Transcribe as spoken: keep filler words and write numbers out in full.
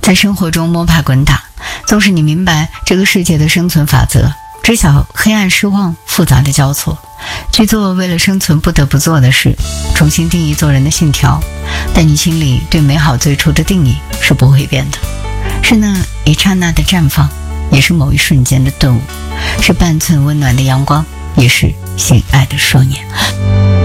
在生活中摸爬滚打，纵使你明白这个世界的生存法则，知晓黑暗失望复杂的交错，去做为了生存不得不做的事，重新定义做人的信条，但你心里对美好最初的定义是不会变的，是那一刹那的绽放，也是某一瞬间的顿悟，是半寸温暖的阳光，也是心爱的双眼。